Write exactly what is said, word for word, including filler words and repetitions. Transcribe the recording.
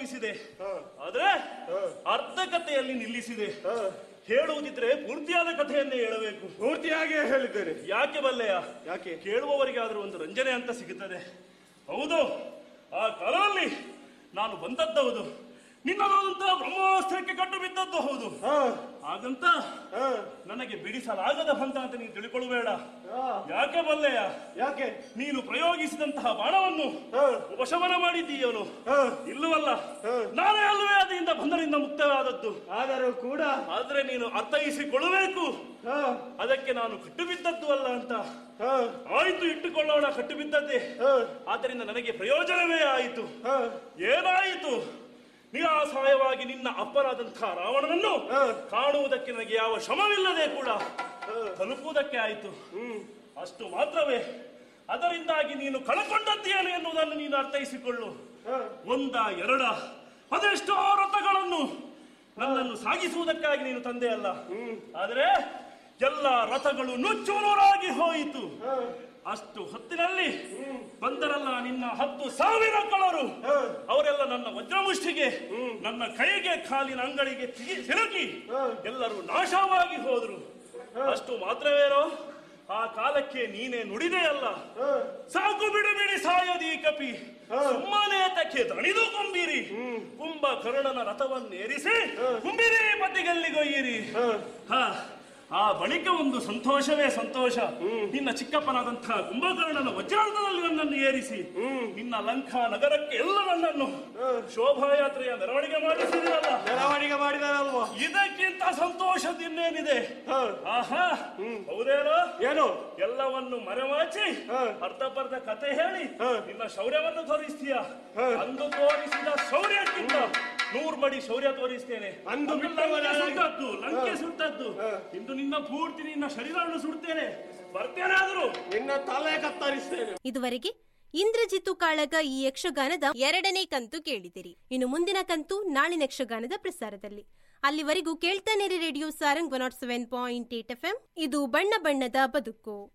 ಪ್ರಾರಂಭಿಸಿದೆ, ಆದ್ರೆ ಅರ್ಧ ಕಥೆಯಲ್ಲಿ ನಿಲ್ಲಿಸಿದೆ. ಹೇಳುವುದಿದ್ರೆ ಪೂರ್ತಿಯಾದ ಕಥೆಯನ್ನೇ ಹೇಳಬೇಕು. ಪೂರ್ತಿಯಾಗಿ ಹೇಳಿದ್ದೇನೆ. ಯಾಕೆ ಬಲ್ಲೆಯ? ಯಾಕೆ? ಕೇಳುವವರಿಗೆ ಆದ್ರೂ ಒಂದು ರಂಜನೆ ಅಂತ ಸಿಗುತ್ತದೆ. ಹೌದು, ಆ ಕಾಲದಲ್ಲಿ ನಾನು ಬಂದದ್ದೌದು, ನಿನ್ನದಂತಹ ಬ್ರಹ್ಮಾಸ್ತ್ರಕ್ಕೆ ಕಟ್ಟು ಬಿದ್ದದ್ದು ಹೌದು. ಹಾಗಂತ ನನಗೆ ಬಿಡಿಸಲಾಗದ ಹಂತ ಅಂತ ನೀನು ತಿಳ್ಕೊಳ್ಳಬೇಡ. ಯಾಕೆ ಬಲ್ಲೆಯ? ಯಾಕೆ? ನೀನು ಪ್ರಯೋಗಿಸಿದಂತಹ ಬಾಣವನ್ನು ಉಪಶಮನ ಮಾಡಿದ್ದೀಯನು ಇಲ್ಲವಲ್ಲ, ನಾನೇ ಅಲ್ಲವೇ ಅದರಿಂದ ಬಂಧನದಿಂದ ಮುಕ್ತವಾದದ್ದು. ಆದರೂ ಕೂಡ ಆದ್ರೆ ನೀನು ಅರ್ಥೈಸಿಕೊಳ್ಳಬೇಕು, ಅದಕ್ಕೆ ನಾನು ಕಟ್ಟು ಬಿದ್ದದ್ದು ಅಲ್ಲ ಅಂತ. ಆಯ್ತು, ಇಟ್ಟುಕೊಳ್ಳೋಣ, ಕಟ್ಟು ಬಿದ್ದದ್ದೇ. ಆದ್ದರಿಂದ ನನಗೆ ಪ್ರಯೋಜನವೇ ಆಯಿತು. ಏನಾಯಿತು? ನಿರಾಸಹಾಯವಾಗಿ ನಿನ್ನ ಅಪ್ಪನಾದಂತಹ ರಾವಣನನ್ನು ಕಾಣುವುದಕ್ಕೆ ನನಗೆ ಯಾವ ಶ್ರಮವಿಲ್ಲದೆ ಕೂಡ ತಲುಪುವುದಕ್ಕೆ ಆಯಿತು. ಅಷ್ಟು ಮಾತ್ರವೇ, ಅದರಿಂದಾಗಿ ನೀನು ಕಳಕೊಂಡದ್ದೇನು ಎನ್ನುವುದನ್ನು ನೀನು ಅರ್ಥೈಸಿಕೊಳ್ಳು. ಒಂದ ಎರಡ ಅದೆಷ್ಟೋ ರಥಗಳನ್ನು ನನ್ನನ್ನು ಸಾಗಿಸುವುದಕ್ಕಾಗಿ ನೀನು ತಂದೆ ಅಲ್ಲ, ಆದರೆ ಎಲ್ಲ ರಥಗಳು ನುಚ್ಚು ನೂರಾಗಿ ಹೋಯಿತು. ಅಷ್ಟು ಹೊತ್ತಿನಲ್ಲಿ ಬಂದರಲ್ಲ ನಿನ್ನ ಹತ್ತು ಸಾವಿರ ಕಳರು, ಅವರೆಲ್ಲ ನನ್ನ ವಜ್ರಮುಷ್ಟಿಗೆ, ನನ್ನ ಕೈಗೆ, ಕಾಲಿನ ಅಂಗಳಿಗೆ ಸಿಲುಕಿ ಎಲ್ಲರೂ ನಾಶವಾಗಿ ಹೋದ್ರು. ಅಷ್ಟು ಮಾತ್ರವೇನೋ, ಆ ಕಾಲಕ್ಕೆ ನೀನೇ ನುಡಿದೆಯಲ್ಲ, ಸಾಕು ಬಿಡು ಬಿಡಿ ಸಾಯದಿ ಕಪಿ, ಸುಮ್ಮನೆ ತಕ್ಕೆ ದಣಿದು ಕೊಂಬಿರಿ, ಕುಂಭ ಕರ್ಣನ ರಥವನ್ನೇರಿಸಿ ಕುಂಬಿರಿ ಪತಿಗಲ್ಲಿಗೊಯ್ಯಿರಿ. ಹ ಆ ಬಳಿಕ ಒಂದು ಸಂತೋಷವೇ ಸಂತೋಷ. ನಿನ್ನ ಚಿಕ್ಕಪ್ಪನಾದಂತಹ ಕುಂಭಕರ್ಣನ ವಜ್ರಾರ್ಧದಲ್ಲಿ ನನ್ನನ್ನು ಏರಿಸಿ ನಿನ್ನ ಲಂಕಾ ನಗರಕ್ಕೆ ಎಲ್ಲ ನನ್ನನ್ನು ಶೋಭಾಯಾತ್ರೆಯ ಮೆರವಣಿಗೆ ಮಾಡಿಸಿದಿರಲ್ಲ. ಮೆರವಣಿಗೆ ಮಾಡಿದಾರಲ್ವಾ? ಇದಕ್ಕಿಂತ ಸಂತೋಷದಿನ್ನೇನಿದೆ? ಆಹಾ, ಹೌದೇನೋ? ಏನು? ಎಲ್ಲವನ್ನು ಮರೆಮಾಚಿ ಅರ್ಧಪರ್ಧ ಕತೆ ಹೇಳಿ ನಿನ್ನ ಶೌರ್ಯವನ್ನು ತೋರಿಸ್ತೀಯ. ಅಂದು ತೋರಿಸಿದ ಶೌರ್ಯಕ್ಕಿಂತ ನೂರು ಬಡಿ ಶೌರ್ಯ ತೋರಿಸ್ತೇನೆ. ಅಂದು ಸುಟ್ಟದ್ದು, ಲಂಕೆ ಸುಟ್ಟದ್ದು, ಇಂದು ನಿನ್ನ ಪೂರ್ತಿ ನಿನ್ನ ಶರೀರವನ್ನು ಸುಡ್ತೇನೆ. ಬರ್ತೇನಾದರೂ ನಿನ್ನ ತಲೆ ಕತ್ತರಿಸ್ತೇನೆ. ಇದುವರೆಗೆ ಇಂದ್ರಜಿತ್ತು ಕಾಳಗ ಈ ಯಕ್ಷಗಾನದ ಎರಡನೇ ಕಂತು ಕೇಳಿದಿರಿ. ಇನ್ನು ಮುಂದಿನ ಕಂತು ನಾಳಿನ ಯಕ್ಷಗಾನದ ಪ್ರಸಾರದಲ್ಲಿ. ಅಲ್ಲಿವರೆಗೂ ಕೇಳ್ತಾನೇರಿ radio Sarang one not seven point eight F M. ಇದು ಬಣ್ಣ ಬಣ್ಣದ ಬದುಕು.